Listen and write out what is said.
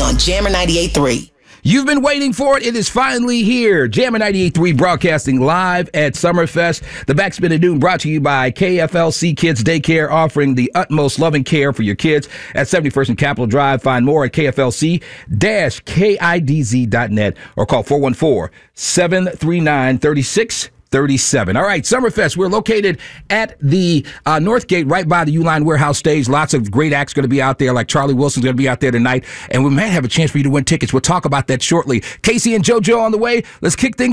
on Jammer 98.3. You've been waiting for it. It is finally here. Jammer 98.3 broadcasting live at Summerfest. The Backspin at Noon brought to you by KFLC Kids Daycare, offering the utmost loving care for your kids at 71st and Capitol Drive. Find more at KFLC-KIDZ.net or call 414-739-3637. All right, Summerfest. We're located at the North Gate, right by the Uline Warehouse stage. Lots of great acts going to be out there, like Charlie Wilson's going to be out there tonight, and we might have a chance for you to win tickets. We'll talk about that shortly. Casey and JoJo on the way. Let's kick things